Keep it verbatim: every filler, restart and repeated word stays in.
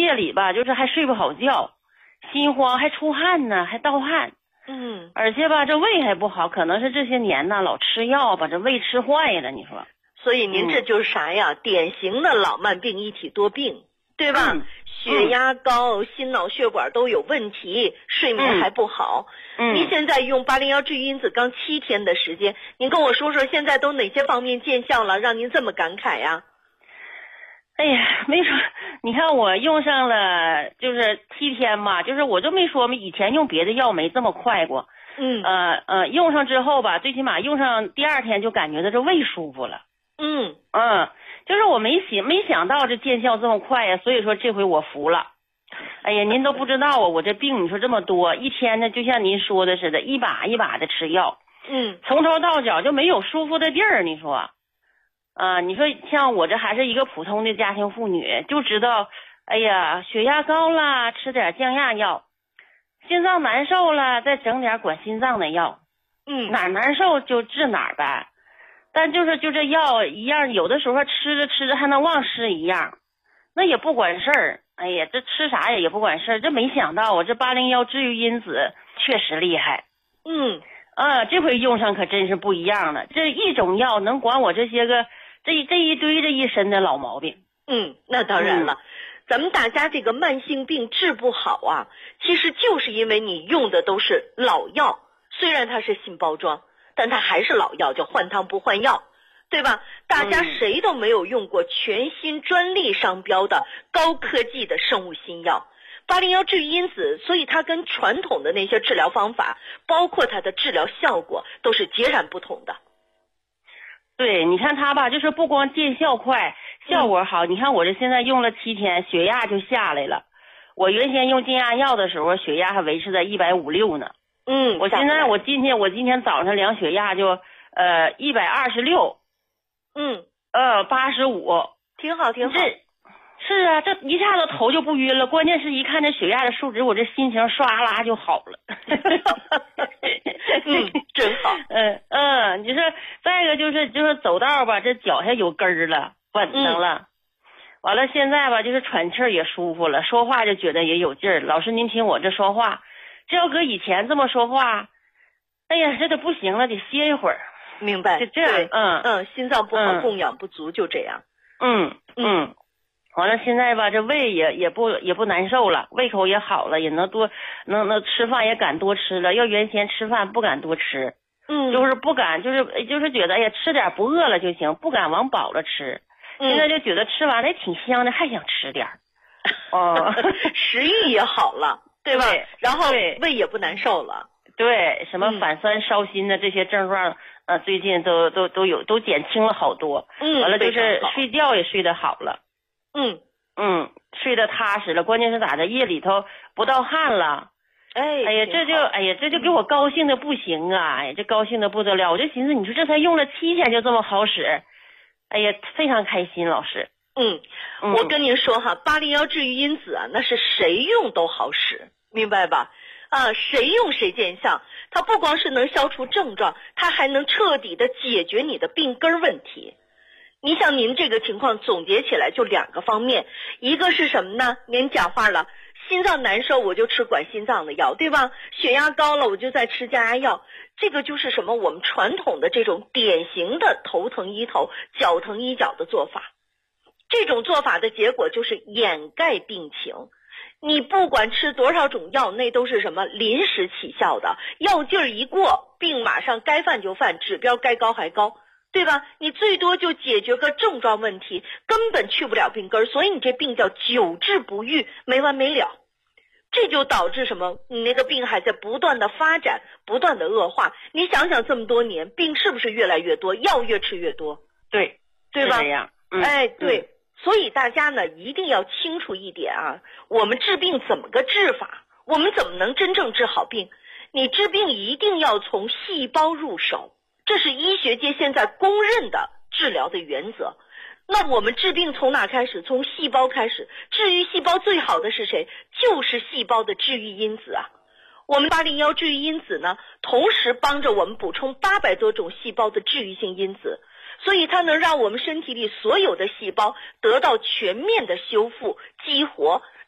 夜里吧，就是还睡不好觉，心慌，还出汗呢，还盗汗。 嗯， 而且吧，这胃还不好，可能是这些年呢老吃药，把这胃吃坏了。你说， 所以您这就是啥呀？ 嗯、 典型的老慢病一体多病，对吧？ 嗯、 血压高、嗯，心脑血管都有问题，睡眠还不好。 嗯， 您现在用八零幺治愈因子刚七天的时间，您跟我说说现在都哪些方面见效了，让您这么感慨呀？ 哎呀，没说，你看我用上了就是七天吧，就是我就没说以前用别的药没这么快过。 嗯， 呃呃，用上之后吧，最起码用上第二天就感觉到这胃舒服了。 嗯嗯，就是我没想没想到这见效这么快呀，所以说这回我服了。哎呀，您都不知道啊，我这病你说这么多，一天呢就像您说的似的，一把一把的吃药。 嗯， 从头到脚就没有舒服的地儿，你说。啊，你说像我这还是一个普通的家庭妇女，就知道，哎呀，血压高了，吃点降压药；心脏难受了，再整点管心脏的药。 嗯， 哪难受就治哪儿呗。但就是就这药一样，有的时候吃着吃着还能忘吃一样，那也不管事儿。哎呀，这吃啥也也不管事儿。这没想到啊，这八零幺治愈因子确实厉害。 嗯， 啊，这回用上可真是不一样了。这一种药能管我这些个。这这一堆这一身的老毛病。 嗯，那当然了、嗯、咱们大家这个慢性病治不好啊，其实就是因为你用的都是老药，虽然它是新包装，但它还是老药，叫换汤不换药，对吧？大家谁都没有用过全新专利商标的高科技的生物新药八零幺治愈因子，所以它跟传统的那些治疗方法，包括它的治疗效果都是截然不同的。 对，你看它吧，就是不光见效快，效果好、嗯、你看我这现在用了七天，血压就下来了。我原先用降压药的时候，血压还维持在一百五六呢。 嗯， 我现在我今天我今天早上量血压就呃一百二十六。 嗯， 呃八十五， 挺好挺好。 这是啊，这一下子头就不晕了，关键是一看这血压的数值，我这心情唰啦就好了。 嗯，真好。 嗯嗯，你说再一个就是就是走道吧，这脚下有根儿了，稳当了。嗯、完了现在吧，就是喘气儿也舒服了，说话就觉得也有劲儿。老师您听我这说话，这要搁以前这么说话，哎呀，这得不行了，得歇一会儿。 明白。 就这样。嗯嗯，心脏不好，嗯、供氧不足，就这样。 嗯嗯。完了，现在吧，这胃也也不也不难受了，胃口也好了，也能多能能吃饭也敢多吃了。要原先吃饭不敢多吃， 嗯， 就是不敢，就是就是觉得哎呀吃点不饿了就行，不敢往饱了吃。 嗯、 现在就觉得吃完了也挺香的，还想吃点。哦， 食欲也好了，对吧？ 对， 然后胃也不难受了。 对，什么反酸烧心的这些症状，呃，最近都都都有都减轻了好多。 嗯， 完了就是睡觉也睡得好了。 嗯嗯，睡得踏实了，关键是咋的？夜里头不盗汗了。 哎， 哎呀，这就哎呀，这就给我高兴的不行啊！哎，这高兴的不得了，我就寻思，你说这才用了七天就这么好使，哎呀，非常开心，老师。 嗯， 嗯我跟您说哈，八零幺治愈因子啊，那是谁用都好使，明白吧？啊，谁用谁见效。它不光是能消除症状，它还能彻底的解决你的病根问题。你像您这个情况总结起来就两个方面，一个是什么呢？您讲话了，心脏难受我就吃管心脏的药，对吧？血压高了我就在吃降压药，这个就是什么？我们传统的这种典型的头疼医头，脚疼医脚的做法。这种做法的结果就是掩盖病情。你不管吃多少种药，那都是什么临时起效的，药劲儿一过，病马上该犯就犯，指标该高还高。对吧？你最多就解决个症状问题，根本去不了病根，所以你这病叫久治不愈，没完没了。这就导致什么？你那个病还在不断的发展，不断的恶化。你想想这么多年，病是不是越来越多，药越吃越多？ 对， 对吧？ 是这样。嗯、 哎，对、 嗯。 所以大家呢一定要清楚一点啊，我们治病怎么个治法？我们怎么能真正治好病？你治病一定要从细胞入手。这是医学界现在公认的治疗的原则。那我们治病从哪开始？从细胞开始。治愈细胞最好的是谁？就是细胞的治愈因子啊。我们八零幺治愈因子呢，同时帮着我们补充八百多种细胞的治愈性因子，所以它能让我们身体里所有的细胞得到全面的修复激活，